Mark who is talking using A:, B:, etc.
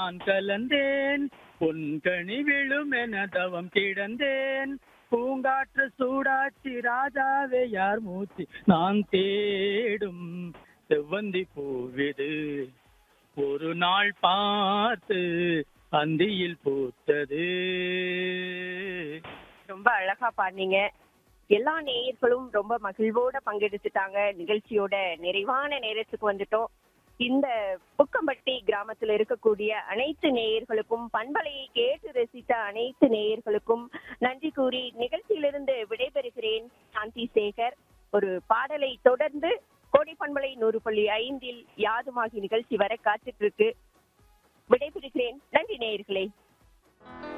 A: நான் கலந்தேன், பொன்கனி விழும் என தவம் கிடந்தேன். பூங்காற்று சூடாச்சி ராஜாவே யார் மூச்சு நான் தேடும் செவ்வந்தி பூவிது ஒரு நாள் பார்த்து அந்தியில் பூத்தது.
B: ரொம்ப அழகா பாடுனீங்க. எல்லா நேயர்களும் ரொம்ப மகிழ்வோட பங்கெடுத்துட்டாங்க. நிகழ்ச்சியோட நிறைவான நேரத்துக்கு வந்துட்டோம். இந்த புக்கம்பட்டி கிராமத்துல இருக்கக்கூடிய அனைத்து நேயர்களுக்கும், பண்பலையை கேட்டு ரசித்த அனைத்து நேயர்களுக்கும் நன்றி கூறி நிகழ்ச்சியிலிருந்து விடைபெறுகிறேன். சாந்தி சேகர். ஒரு பாடலை தொடர்ந்து கோடை பண்பலை 100.5 யாதுமாகி நிகழ்ச்சி வர காத்துட்டு இருக்கு. விடைபெறுகிறேன். நன்றி நேயர்களே.